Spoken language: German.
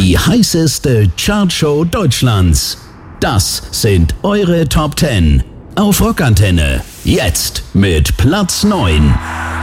Die heißeste Chartshow Deutschlands. Das sind eure Top 10 auf Rockantenne. Jetzt mit Platz 9.